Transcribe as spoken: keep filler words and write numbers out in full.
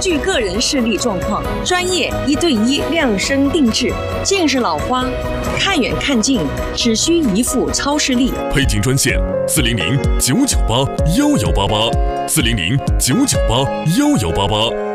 据个人视力状况，专业一对一量身定制。近视老花，看远看近只需一副超视力。 配镜专线：四零零九九八幺幺八八，四零零九九八幺幺八八。